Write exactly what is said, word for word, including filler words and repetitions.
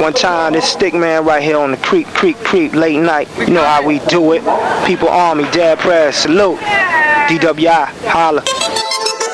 One time, this stick man right here on the creep, creep, creep, late night. You know how we do it. People Army, Dead Press, salute. D W I, holla.